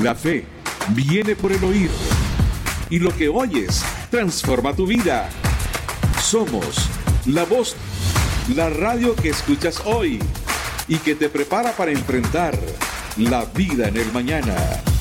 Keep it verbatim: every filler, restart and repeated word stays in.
La fe viene por el oír, y lo que oyes transforma tu vida. Somos La Voz, la radio que escuchas hoy y que te prepara para enfrentar la vida en el mañana.